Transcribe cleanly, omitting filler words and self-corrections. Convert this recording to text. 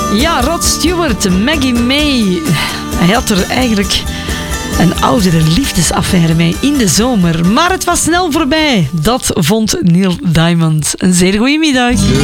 Ja, Rod Stewart, Maggie May. Hij had er eigenlijk een oudere liefdesaffaire mee in de zomer. Maar het was snel voorbij. Dat vond Neil Diamond. Een zeer goede middag.